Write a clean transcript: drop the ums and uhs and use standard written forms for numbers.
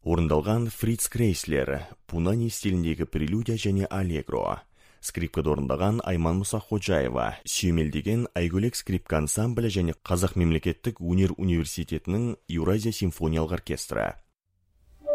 Орындалған Фриц Крейслер, Пунани стиліндегі прелюдия және аллегро. Скрипкада орындаған Айман Мұсақожаева, сүйемелдеген Айгөлек скрипка ансамблі және Қазақ мемлекеттік өнер университетінің Еуразия симфониялық оркестрі.